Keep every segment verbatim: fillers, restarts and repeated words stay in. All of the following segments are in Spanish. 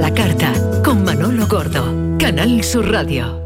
la carta, con Manolo Gordo, Canal Sur Radio.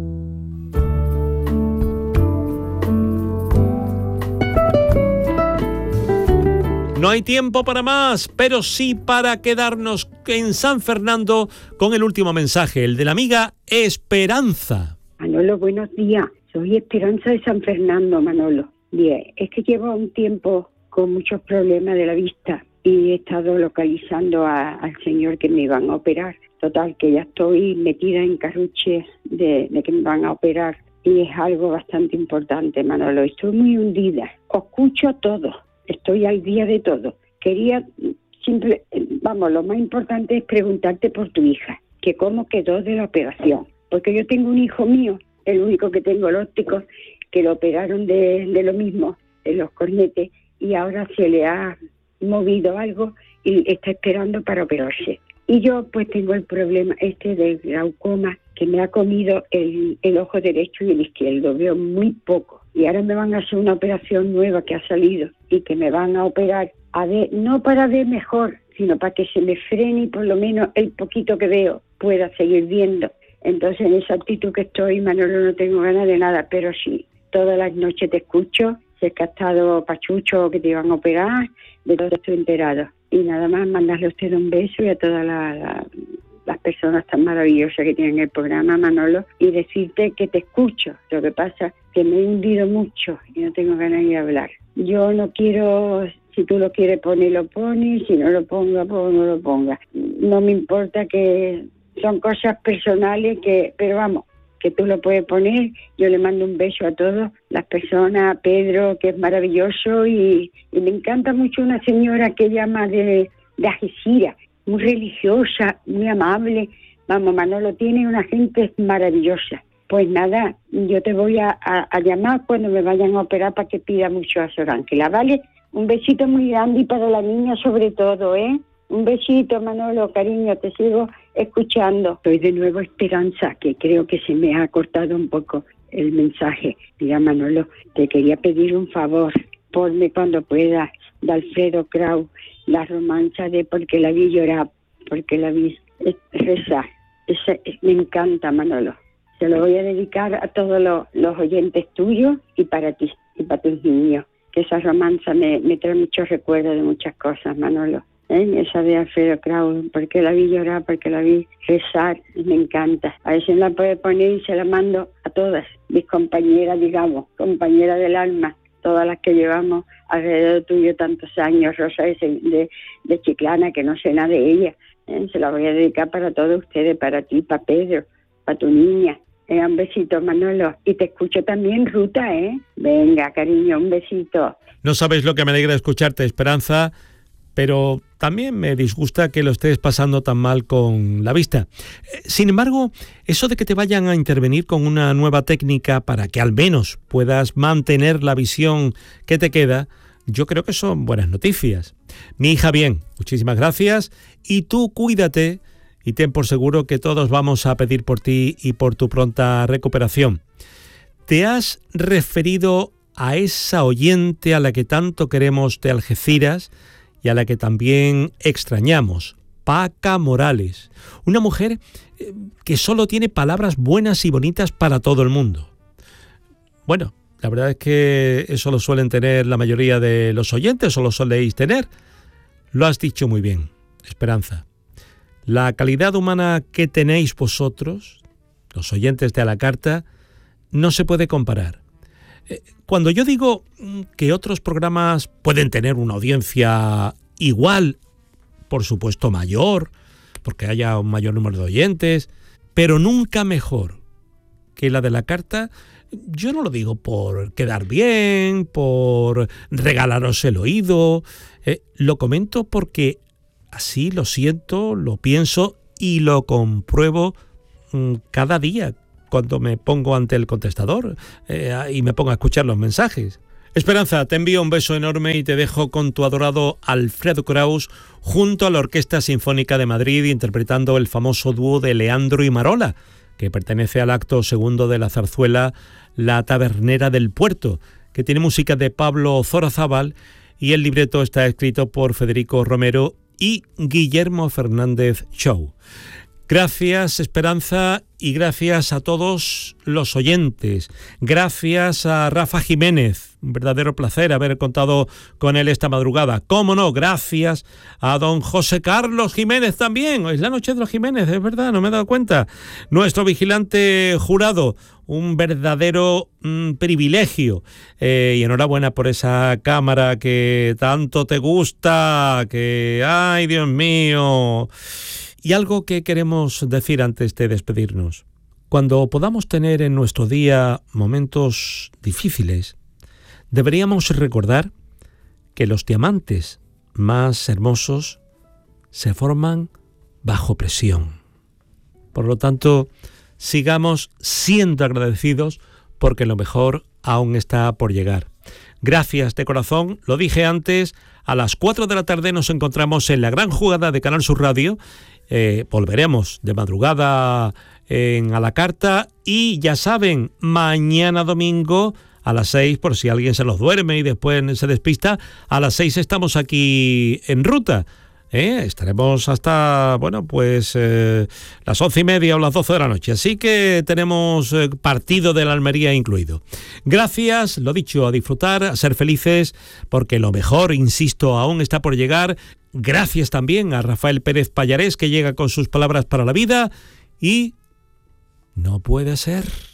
No hay tiempo para más, pero sí para quedarnos en San Fernando con el último mensaje, el de la amiga Esperanza. Manolo, buenos días. Soy Esperanza de San Fernando, Manolo. Bien, es que llevo un tiempo con muchos problemas de la vista y he estado localizando a, al señor que me iban a operar. Total, que ya estoy metida en carruche de, de que me van a operar y es algo bastante importante, Manolo. Estoy muy hundida. Os escucho todo. Estoy al día de todo. Quería, simple, vamos, lo más importante es preguntarte por tu hija, que cómo quedó de la operación. Porque yo tengo un hijo mío, el único que tengo, el óptico, que lo operaron de, de lo mismo, de los cornetes, y ahora se le ha movido algo y está esperando para operarse. Y yo pues tengo el problema este del glaucoma, que me ha comido el, el ojo derecho y el izquierdo, veo muy poco. Y ahora me van a hacer una operación nueva que ha salido y que me van a operar, a ver, no para ver mejor, sino para que se me frene y por lo menos el poquito que veo pueda seguir viendo. Entonces en esa actitud que estoy, Manolo, no tengo ganas de nada, pero sí, todas las noches te escucho, sé que ha estado pachucho, que te iban a operar, de todo estoy enterado. Y nada más mandarle a usted un beso y a todas la, la, las personas tan maravillosas que tienen el programa, Manolo, y decirte que te escucho. Lo que pasa es que me he hundido mucho y no tengo ganas de hablar. Yo no quiero, si tú lo quieres poner, lo pones, si no lo ponga, pues no lo ponga. No me importa, que son cosas personales, que pero vamos, que tú lo puedes poner. Yo le mando un beso a todas las personas, a Pedro, que es maravilloso, y, y me encanta mucho una señora que llama de, de Algeciras, muy religiosa, muy amable. Vamos, Manolo, tiene una gente maravillosa. Pues nada, yo te voy a, a, a llamar cuando me vayan a operar para que pida mucho a Sor Ángela, ¿vale? Un besito muy grande y para la niña sobre todo, ¿eh? Un besito, Manolo, cariño, te sigo escuchando. Soy de nuevo Esperanza, que creo que se me ha cortado un poco el mensaje. Mira, Manolo, te quería pedir un favor. Ponme cuando puedas de Alfredo Kraus la romanza de Porque la vi llorar, porque la vi rezar. Esa, me encanta, Manolo. Se lo voy a dedicar a todos los, los oyentes tuyos y para ti, y para tus niños. Que esa romanza me, me trae muchos recuerdos de muchas cosas, Manolo. ¿Eh? Esa de Alfredo Kraus, porque la vi llorar, porque la vi rezar, me encanta. A veces la puede poner y se la mando a todas mis compañeras, digamos, compañeras del alma, todas las que llevamos alrededor tuyo tantos años. Rosa de, de, de Chiclana, que no sé nada de ella, ¿eh? Se la voy a dedicar para todos ustedes, para ti, para Pedro, para tu niña. Eh, un besito, Manolo. Y te escucho también, Ruta, ¿eh? Venga, cariño, un besito. No sabes lo que me alegra escucharte, Esperanza, pero también me disgusta que lo estés pasando tan mal con la vista. Sin embargo, eso de que te vayan a intervenir con una nueva técnica para que al menos puedas mantener la visión que te queda, yo creo que son buenas noticias. Mi hija, bien, muchísimas gracias, y tú cuídate y ten por seguro que todos vamos a pedir por ti y por tu pronta recuperación. ¿Te has referido a esa oyente a la que tanto queremos de Algeciras y a la que también extrañamos, Paca Morales, una mujer que solo tiene palabras buenas y bonitas para todo el mundo? Bueno, la verdad es que eso lo suelen tener la mayoría de los oyentes, o lo soléis tener. Lo has dicho muy bien, Esperanza. La calidad humana que tenéis vosotros, los oyentes de A la Carta, no se puede comparar. Cuando yo digo que otros programas pueden tener una audiencia igual, por supuesto mayor, porque haya un mayor número de oyentes, pero nunca mejor que la de La Carta, yo no lo digo por quedar bien, por regalaros el oído, eh, lo comento porque así lo siento, lo pienso y lo compruebo mmm, cada día cuando me pongo ante el contestador eh, y me pongo a escuchar los mensajes. Esperanza, te envío un beso enorme y te dejo con tu adorado Alfredo Kraus junto a la Orquesta Sinfónica de Madrid, interpretando el famoso dúo de Leandro y Marola, que pertenece al acto segundo de la zarzuela La Tabernera del Puerto, que tiene música de Pablo Zorazábal y el libreto está escrito por Federico Romero y Guillermo Fernández Show. Gracias, Esperanza, y gracias a todos los oyentes. Gracias a Rafa Jiménez, un verdadero placer haber contado con él esta madrugada. Cómo no, gracias a don José Carlos Jiménez también. Hoy es la noche de los Jiménez, es verdad, no me he dado cuenta. Nuestro vigilante jurado, un verdadero mm, privilegio. Eh, y enhorabuena por esa cámara que tanto te gusta, que, ay, Dios mío... Y algo que queremos decir antes de despedirnos. Cuando podamos tener en nuestro día momentos difíciles, deberíamos recordar que los diamantes más hermosos se forman bajo presión. Por lo tanto, sigamos siendo agradecidos porque lo mejor aún está por llegar. Gracias de corazón, lo dije antes, a las cuatro de la tarde nos encontramos en la gran jugada de Canal Sur Radio. Eh, volveremos de madrugada en A la Carta y ya saben, mañana domingo a las seis, por si alguien se los duerme y después se despista, a las seis estamos aquí en ruta. ¿Eh? Estaremos hasta, bueno, pues eh, las once y media o las doce de la noche. Así que tenemos eh, partido de la Almería incluido. Gracias, lo dicho, a disfrutar, a ser felices, porque lo mejor, insisto, aún está por llegar. Gracias también a Rafael Pérez Pallarés, que llega con sus palabras para la vida. Y no puede ser...